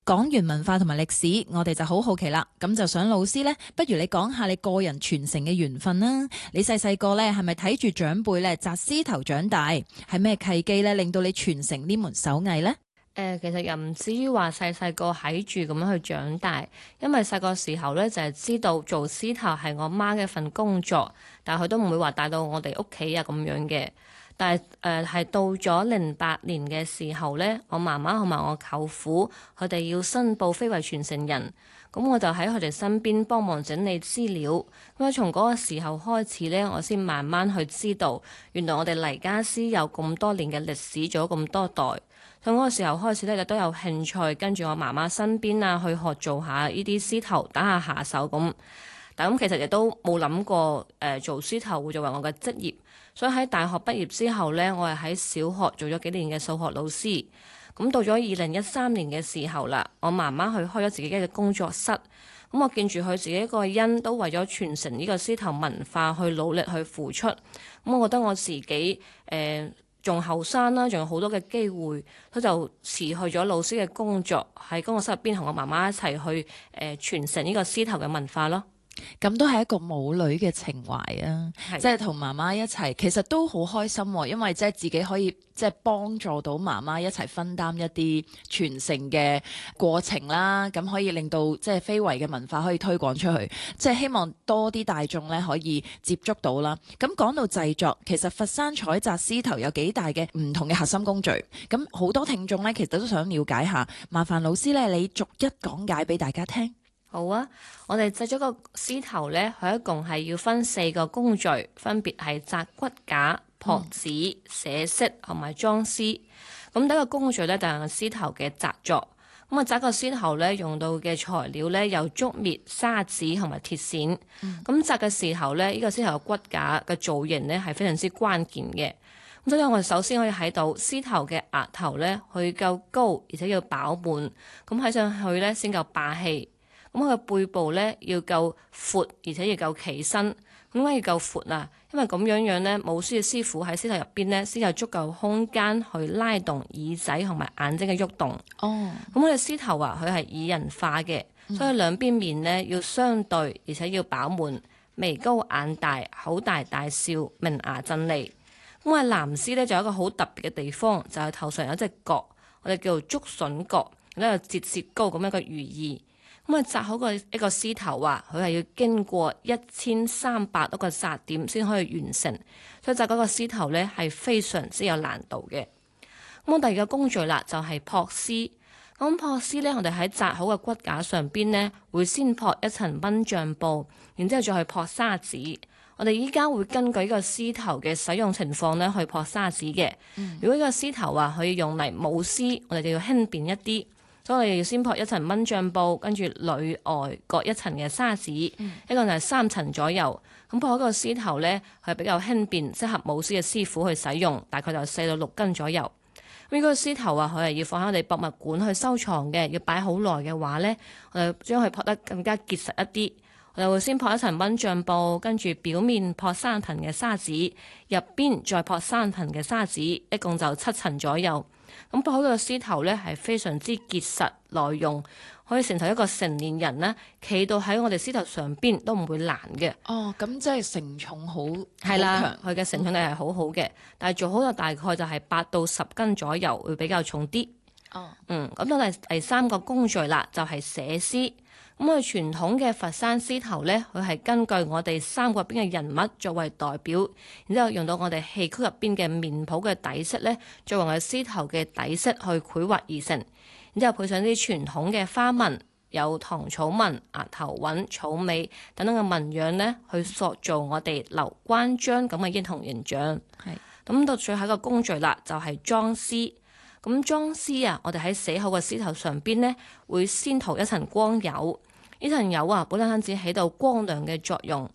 講完文化同埋歷史，我哋就好好奇啦。咁就想老師呢，不如你講下你個人傳承嘅緣分啦。你細細個呢，係咪睇住長輩呢紮獅頭長大？係咩契機呢，令到你傳承呢門手藝呢？ 其實又唔至於話細細個喺住咁樣去長大，因為細個時候咧就係知道做獅頭係我媽嘅一份工作，但係佢都唔會話帶到我哋屋企啊咁樣嘅。但係係到咗08年嘅時候咧，我媽媽同埋我舅父佢哋要申報非遺傳承人，咁我就喺佢哋身邊幫忙整理資料。咁啊，從嗰個時候開始咧，我先慢慢去知道，原來我哋黎家獅有咁多年嘅歷史，做咗咁多代。從嗰個時候開始咧，就都有興趣跟住我媽媽身邊啊，去學做下呢啲獅頭，打下下手咁。但咁其實亦都冇諗過做獅頭會作為我嘅職業。所以喺大學畢業之後呢，我係喺小學做咗幾年嘅數學老師。咁到咗2013年嘅時候啦，我媽媽去開咗自己嘅工作室。咁我見住佢自己一個人都為咗傳承呢個獅頭文化去努力去付出。咁我覺得我自己仲後生啦，仲有好多嘅機會，佢就辭去咗老師嘅工作，喺工作室入邊同我媽媽一齊去傳承呢個獅頭嘅文化咯。 咁都係一個母女嘅情懷啊，即係同媽媽一齊，其實都好開心喎，因為即係自己可以即係幫助到媽媽一齊分擔一啲傳承嘅過程啦，咁可以令到即係非遺嘅文化可以推廣出去，即係希望多啲大眾咧可以接觸到啦。咁講到製作，其實佛山彩紮獅頭有幾大嘅唔同嘅核心工序，咁好多聽眾咧其實都想了解下，麻煩老師咧你逐一講解俾大家聽。 好啊，我哋製咗個獅頭呢，佢一共係要分4個工序，分別係紮骨架、撲紙、寫飾同埋裝飾。咁第一個工序呢，就係獅頭嘅紮作。咁啊，紮個獅頭呢，用到嘅材料呢，有竹篾、砂紙同埋鐵線。咁紮嘅時候呢，呢個獅頭嘅骨架嘅造型呢，係非常之關鍵嘅。咁所以我哋首先可以睇到獅頭嘅額頭呢，佢夠高，而且要飽滿，咁睇上去呢，先夠霸氣。咁佢嘅背部咧要夠闊，而且要夠企身。咁點解要夠闊啊？因為咁樣呢，舞獅嘅師傅喺獅頭入邊呢，先有足夠空間去拉動耳仔同埋眼睛嘅喐動。哦，咁我哋獅頭啊，佢係擬人化嘅，所以兩邊面呢要相對，而且要飽滿，眉高眼大，口大大笑，明牙鎮利。咁啊，男獅呢，就有一個好特別嘅地方，就係頭上有一隻角，我哋叫做竹筍角，呢個折舌高咁樣嘅寓意。咁啊，紮好一個獅頭啊，佢係要經過1300多個紮點先可以完成，所以紮嗰個獅頭呢係非常之有難度嘅。咁第二個工序啦，就係撲獅。咁撲獅呢，我哋喺紮好嘅骨架上邊呢，會先撲一層蚊帳布，然之後再去撲砂紙。我哋依家會根據呢個獅頭嘅使用情況呢去撲砂紙嘅。如果呢個獅頭啊，可以用嚟舞獅，我哋就要輕便一啲。所以我哋要先撲一層蚊帳布，跟住裏外各一層嘅砂紙，一共就係3層左右。咁撲嗰個獅頭呢，係比較輕便，適合舞獅嘅師傅去使用，大概就4到6斤左右。咁呢個獅頭啊，佢係要放喺我哋博物館去收藏嘅，要擺好耐嘅話呢，我哋將佢撲得更加結實一啲。我哋會先撲一層蚊帳布，跟住表面撲3層嘅砂紙，入邊再撲3層嘅砂紙，一共就7層左右。咁撲好個獅頭呢，係非常之結實耐用，可以成就一個成年人呢，企到喺我哋獅頭上邊都唔會難嘅。 哦，咁即係承重好係啦，佢嘅承重力係好好嘅，但係做好就大概就係8到10斤左右，會比較重啲。哦，咁到第3個工序啦，就係寫獅。咁我哋傳統嘅佛山獅頭呢，佢係根據我哋3個入邊嘅人物作為代表，然之後用到我哋戲曲入邊嘅面譜嘅底色呢，作為我哋獅頭嘅底色去繪畫而成，然之後配上啲傳統嘅花紋，有唐草紋、額頭韻、草尾等等嘅紋樣呢，去塑造我哋劉關張咁嘅英雄形象。係，咁到最後一個工序啦，就係裝獅。咁裝獅啊，我哋喺寫好嘅獅頭上邊呢，會先塗一層光油。呢層油啊，本身只起到光亮嘅作用，